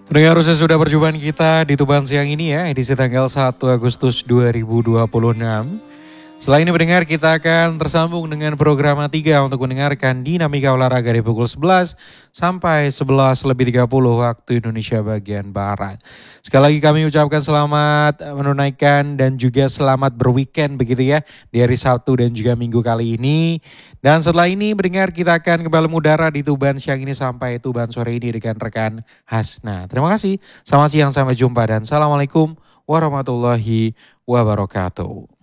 Pendengar sudah perjumpaan kita di Tuban siang ini ya, edisi tanggal 1 Agustus 2026. Setelah ini pendengar kita akan tersambung dengan program 3 untuk mendengarkan dinamika olahraga di pukul 11 sampai 11 lebih 30 waktu Indonesia bagian Barat. Sekali lagi kami ucapkan selamat menunaikan dan juga selamat berweekend begitu ya di hari Sabtu dan juga Minggu kali ini. Dan setelah ini mendengar kita akan kembali mengudara di Tuban siang ini sampai Tuban sore ini dengan rekan Hasna. Terima kasih, selamat siang, sampai jumpa dan Assalamualaikum warahmatullahi wabarakatuh.